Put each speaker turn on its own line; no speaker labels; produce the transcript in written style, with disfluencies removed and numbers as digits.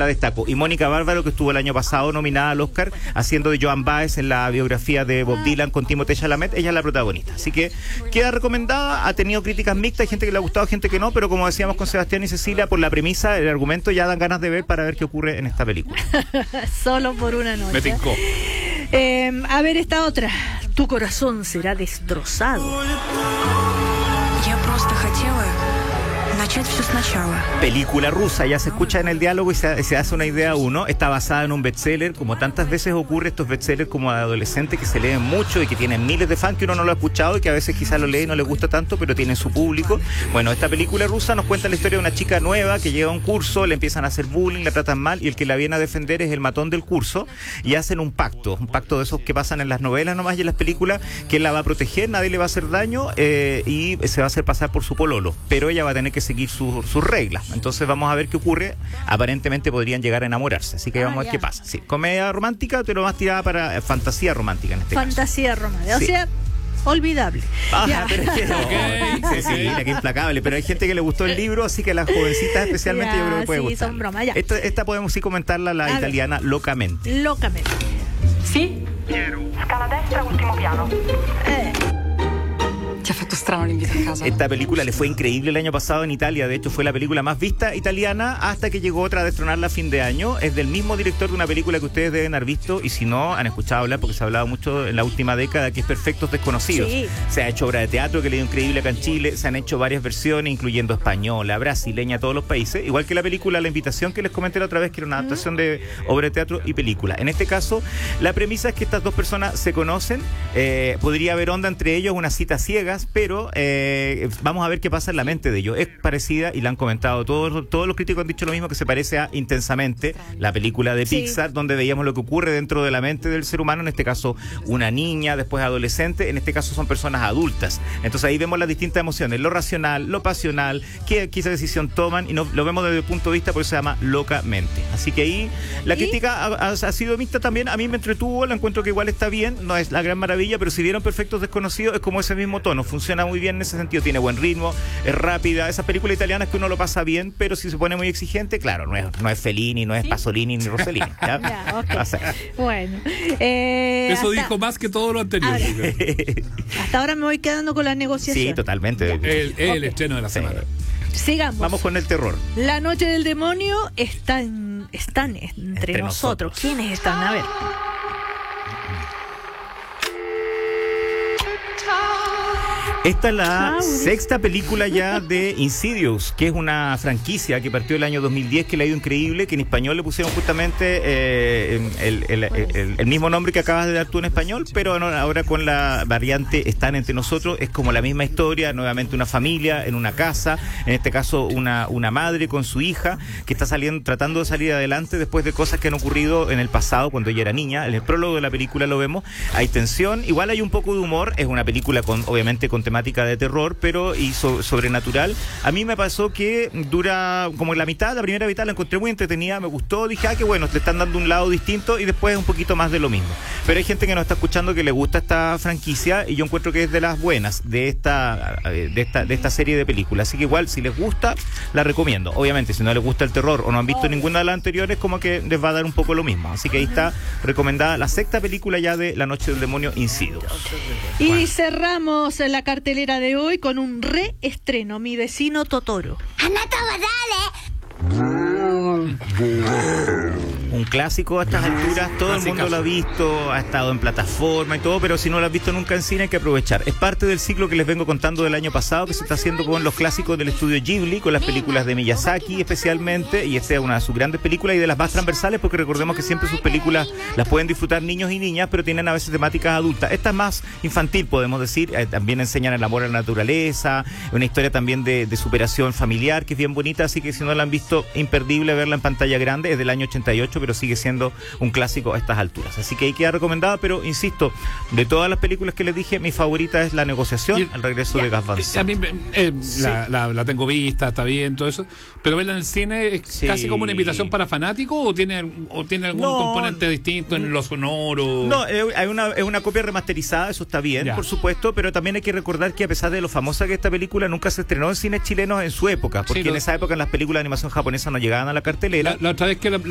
la destaco. Y Mónica Bárbaro, que estuvo el año pasado nominada al Oscar, haciendo de Joan Baez en la biografía de Bob Dylan con Timothée Chalamet, ella es la protagonista. Así que queda recomendada, ha tenido críticas mixtas, hay gente que le ha gustado, gente que no, pero como decíamos con Sebastián y Cecilia, por la premisa, el argumento, ya dan ganas de ver para ver qué ocurre en esta película.
Solo por una noche.
Me tincó.
A ver esta otra. Tu corazón será destrozado.
Я просто хотела начать все сначала.
Película rusa, ya se escucha en el diálogo y se hace una idea uno. Está basada en un bestseller, como tantas veces ocurre estos bestsellers como adolescentes que se leen mucho y que tienen miles de fans, que uno no lo ha escuchado y que a veces quizás lo lee y no le gusta tanto, pero tienen su público. Bueno, esta película rusa nos cuenta la historia de una chica nueva que llega a un curso, le empiezan a hacer bullying, la tratan mal y el que la viene a defender es el matón del curso y hacen un pacto de esos que pasan en las novelas nomás y en las películas, que él la va a proteger, nadie le va a hacer daño y se va a hacer pasar por su pololo, pero ella va a tener que seguir sus reglas. Entonces vamos a ver qué ocurre. Aparentemente podrían llegar a enamorarse, así que vamos a ver qué pasa. Sí, comedia romántica, pero más tirada para fantasía romántica en este
fantasía
caso.
romántica,
Sí.
O sea, olvidable.
Pero es que Cecilia, que implacable, pero hay gente que le gustó el libro, así que las jovencitas especialmente yo creo que puede gustar.
Son bromas, ya.
Esta podemos sí comentarla, la italiana Locamente.
Locamente.
Sì? Scala destra, ultimo piano. Ti ha fatto strano l'invito a casa?
Esta película le fue increíble el año pasado en Italia. De hecho, fue la película más vista italiana hasta que llegó otra a destronarla a fin de año. Es del mismo director de una película que ustedes deben haber visto y si no, han escuchado hablar porque se ha hablado mucho en la última década, que es Perfectos Desconocidos.
Sí.
Se ha hecho obra de teatro que le dio increíble acá en Chile. Se han hecho varias versiones, incluyendo española, brasileña, todos los países. Igual que la película La Invitación que les comenté la otra vez, que era una adaptación de obra de teatro y película. En este caso, la premisa es que estas dos personas se conocen. Podría haber onda entre ellos, unas citas ciegas, pero vamos a ver qué pasa en la mente de ellos. Es parecida y la han comentado todos los críticos han dicho lo mismo, que se parece a Intensamente, la película de Pixar, donde veíamos lo que ocurre dentro de la mente del ser humano, en este caso una niña, después adolescente, en este caso son personas adultas. Entonces ahí vemos las distintas emociones, lo racional, lo pasional, qué decisión toman y lo vemos desde el punto de vista, por eso se llama Locamente. Así que ahí la crítica ha sido mixta también, a mí me entretuvo, la encuentro que igual está bien, no es la gran maravilla, pero si vieron Perfectos Desconocidos es como ese mismo tono, funciona muy bien en ese sentido, tiene buen ritmo, es rápida, esas películas italianas que uno lo pasa bien, pero si se pone muy exigente, claro, no es Fellini, no es Pasolini ni Rossellini. ¿Ya?
Ya, okay. Bueno,
eso dijo más que todo lo anterior.
Hasta ahora me voy quedando con la negociación.
Sí, totalmente.
El estreno de la semana.
Sigamos.
Vamos con el terror.
La Noche del Demonio están entre nosotros. ¿Quiénes están? A ver.
Esta es la sexta película ya de Insidious, que es una franquicia que partió el año 2010, que le ha ido increíble, que en español le pusieron justamente el mismo nombre que acabas de dar tú en español, pero ahora con la variante Están entre nosotros, es como la misma historia, nuevamente una familia en una casa, en este caso una madre con su hija, que está tratando de salir adelante después de cosas que han ocurrido en el pasado, cuando ella era niña. En el prólogo de la película lo vemos, hay tensión, igual hay un poco de humor, es una película obviamente con temática de terror, pero sobrenatural. A mí me pasó que dura como la primera mitad la encontré muy entretenida, me gustó, dije, qué bueno, le están dando un lado distinto y después un poquito más de lo mismo. Pero hay gente que nos está escuchando que le gusta esta franquicia y yo encuentro que es de las buenas de esta serie de películas. Así que igual, si les gusta, la recomiendo. Obviamente, si no les gusta el terror o no han visto ninguna de las anteriores, como que les va a dar un poco lo mismo. Así que ahí está recomendada la sexta película ya de La Noche del Demonio, Insidious.
Y cerramos la cartelera de hoy con un reestreno, Mi Vecino Totoro.
Un clásico a estas alturas, todo el mundo lo ha visto, ha estado en plataforma y todo, pero si no lo has visto nunca en cine hay que aprovechar. Es parte del ciclo que les vengo contando del año pasado, que se está haciendo con los clásicos del estudio Ghibli, con las películas de Miyazaki especialmente, y esta es una de sus grandes películas y de las más transversales, porque recordemos que siempre sus películas las pueden disfrutar niños y niñas, pero tienen a veces temáticas adultas. Esta es más infantil, podemos decir, también enseñan el amor a la naturaleza, una historia también de superación familiar, que es bien bonita, así que si no la han visto, imperdible verla en pantalla grande, es del año 88, pero sigue siendo un clásico a estas alturas. Así que ahí queda recomendada, pero insisto, de todas las películas que les dije, mi favorita es La Negociación, el regreso de Gus Van Sant.
A mí la tengo vista, está bien, todo eso, pero verla en el cine es casi como una invitación para fanáticos o tiene algún componente distinto en lo sonoro.
No, es una copia remasterizada, eso está bien, por supuesto, pero también hay que recordar que a pesar de lo famosa que esta película nunca se estrenó en cines chilenos en su época, porque en esa época las películas de animación japonesa no llegaban a la cartelera.
La otra vez que